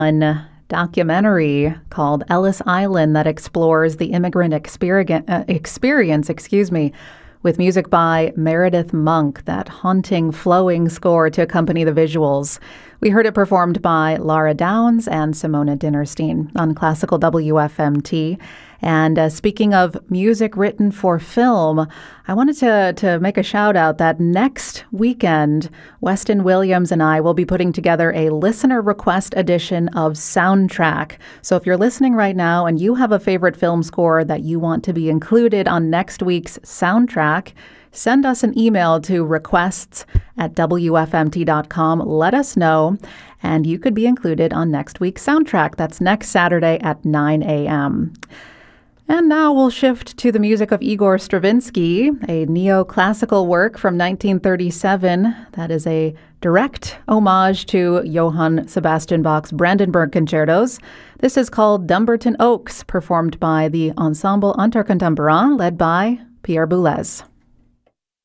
A documentary called Ellis Island that explores the immigrant experience, with music by Meredith Monk, that haunting, flowing score to accompany the visuals. We heard it performed by Laura Downs and Simona Dinnerstein on Classical WFMT. And speaking of music written for film, I wanted to make a shout out that next weekend, Weston Williams and I will be putting together a listener request edition of Soundtrack. So if you're listening right now and you have a favorite film score that you want to be included on next week's Soundtrack, send us an email to requests@wfmt.com. Let us know, and you could be included on next week's Soundtrack. That's next Saturday at 9 a.m. And now we'll shift to the music of Igor Stravinsky, a neoclassical work from 1937 that is a direct homage to Johann Sebastian Bach's Brandenburg concertos. This is called Dumbarton Oaks, performed by the Ensemble Intercontemporain, led by Pierre Boulez.